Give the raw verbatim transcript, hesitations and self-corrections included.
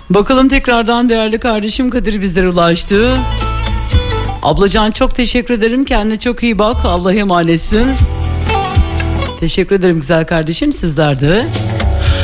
Bakalım tekrardan değerli kardeşim Kadir bizlere ulaştı. Ablacan çok teşekkür ederim. Kendine çok iyi bak. Allah'a emanetsin. Teşekkür ederim güzel kardeşim. Sizler de.